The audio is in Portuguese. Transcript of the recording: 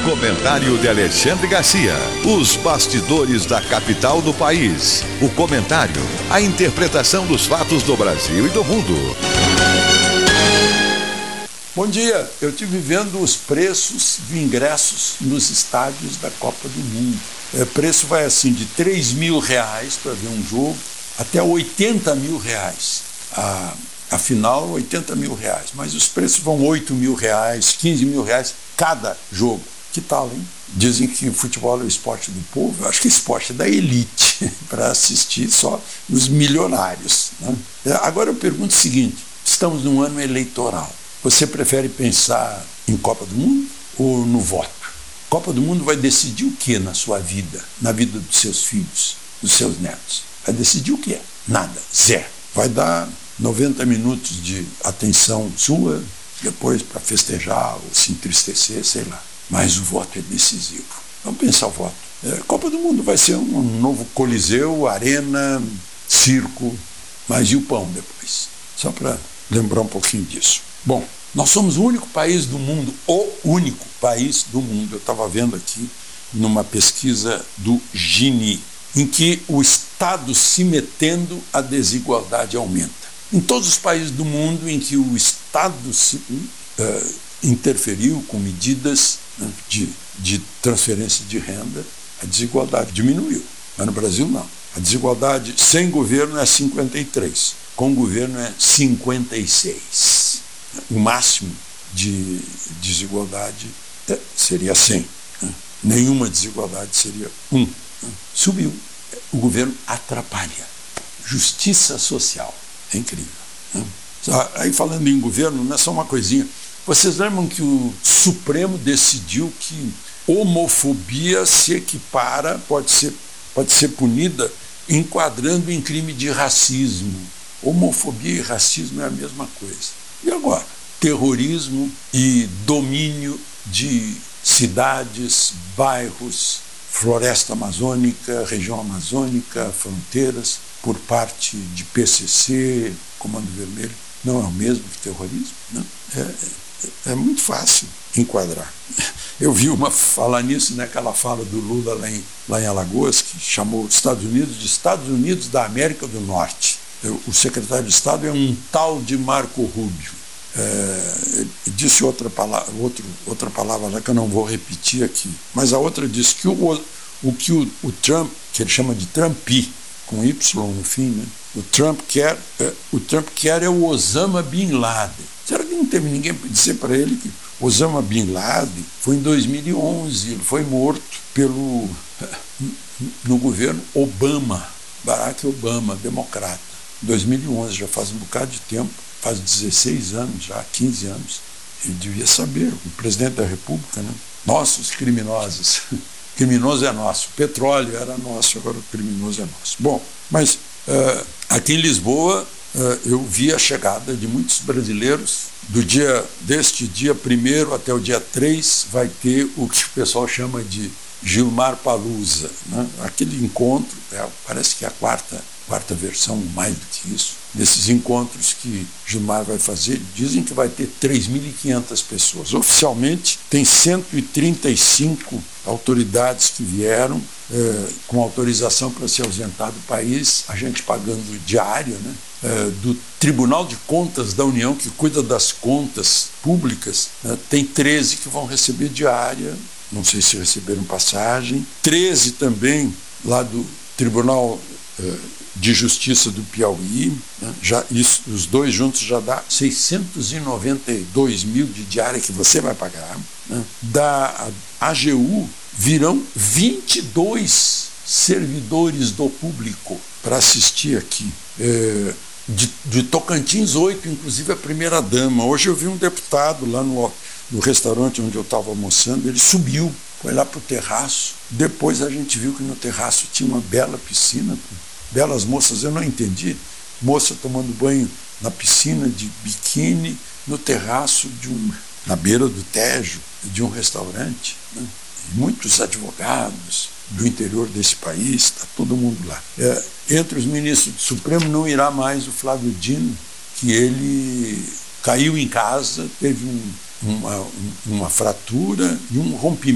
Comentário de Alexandre Garcia. Os bastidores da capital do país. O comentário, a interpretação dos fatos do Brasil e do mundo. Bom dia, eu estive vendo os preços de ingressos nos estádios da Copa do Mundo. O preço vai assim de R$3 mil para ver um jogo até R$80 mil. Afinal, R$80 mil, mas os preços vão R$8 mil, R$15 mil cada jogo. Que tal, hein? Dizem que o futebol é o esporte do povo, eu acho que é esporte da elite, para assistir só os milionários, né? Agora eu pergunto o seguinte, estamos num ano eleitoral, você prefere pensar em Copa do Mundo ou no voto? Copa do Mundo vai decidir o que na sua vida, na vida dos seus filhos, dos seus netos? Vai decidir o que? Nada, zero. Vai dar 90 minutos de atenção sua, depois para festejar ou se entristecer, sei lá. Mas o voto é decisivo. Vamos pensar o voto. Copa do Mundo vai ser um novo coliseu, arena, circo, mas e o pão depois? Só para lembrar um pouquinho disso. Bom, nós somos o único país do mundo, eu estava vendo aqui numa pesquisa do Gini, em que o Estado se metendo, a desigualdade aumenta. Em todos os países do mundo em que o Estado se interferiu com medidas, né, de transferência de renda, a desigualdade diminuiu. Mas no Brasil não. A desigualdade sem governo é 53, com governo é 56. O máximo de desigualdade seria 100. Né? Nenhuma desigualdade seria 1. Né? Subiu. O governo atrapalha. Justiça social. É incrível. Né? Aí falando em governo, não é só uma coisinha. Vocês lembram que o Supremo decidiu que homofobia se equipara, pode ser punida enquadrando em crime de racismo. Homofobia e racismo é a mesma coisa. E agora? Terrorismo e domínio de cidades, bairros, floresta amazônica, região amazônica, fronteiras, por parte de PCC, Comando Vermelho, não é o mesmo que terrorismo? Não? É muito fácil enquadrar. Eu vi falar nisso naquela fala do Lula lá em Alagoas, que chamou os Estados Unidos de Estados Unidos da América do Norte. O secretário de Estado é um tal de Marco Rubio. Disse outra palavra lá que eu não vou repetir aqui, mas a outra disse que o Trump, que ele chama de Trumpi, com Y no fim, né? O Trump quer é o Osama Bin Laden. Será que não teve ninguém para dizer para ele que Osama Bin Laden foi em 2011, ele foi morto no governo Obama, Barack Obama, democrata. 2011, já faz um bocado de tempo, faz 16 anos já, 15 anos. Ele devia saber, o presidente da República, né? Nossos criminosos. Criminoso é nosso, o petróleo era nosso, agora o criminoso é nosso. Bom, mas aqui em Lisboa eu vi a chegada de muitos brasileiros. Deste dia 1º até o dia 3 vai ter o que o pessoal chama de Gilmar Palusa, né? Aquele encontro, parece que é a quarta versão, mais do que isso, desses encontros que Gilmar vai fazer. Dizem que vai ter 3.500 pessoas. Oficialmente tem 135 autoridades que vieram com autorização para se ausentar do país, a gente pagando diária, né? Do Tribunal de Contas da União, que cuida das contas públicas, né? Tem 13 que vão receber diária, não sei se receberam passagem, 13 também lá do Tribunal de Justiça do Piauí, né? Os dois juntos já dá 692 mil de diária que você vai pagar, né? Da AGU virão 22 servidores do público para assistir aqui. De Tocantins, 8, inclusive a primeira-dama. Hoje eu vi um deputado lá no restaurante onde eu estava almoçando, ele subiu, foi lá para o terraço. Depois a gente viu que no terraço tinha uma bela piscina, com belas moças, eu não entendi. Moça tomando banho na piscina de biquíni, no terraço na beira do Tejo, de um restaurante, né? E muitos advogados do interior desse país, está todo mundo lá. Entre os ministros do Supremo não irá mais o Flávio Dino, que ele caiu em casa, teve uma fratura e um rompimento